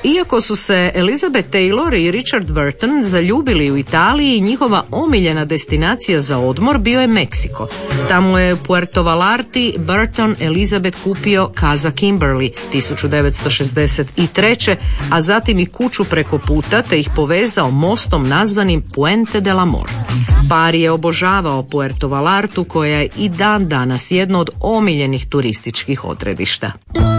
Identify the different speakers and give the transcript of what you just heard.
Speaker 1: Iako su se Elizabeth Taylor i Richard Burton zaljubili u Italiji, njihova omiljena destinacija za odmor bio je Meksiko. Tamo je u Puerto Vallarti Burton Elizabeth kupio Casa Kimberly 1963. a zatim i kuću preko puta te ih povezao mostom nazvanim Puente del Amor. Par je obožavao Puerto Vallartu koja je i dan danas jedno od omiljenih turističkih odredišta.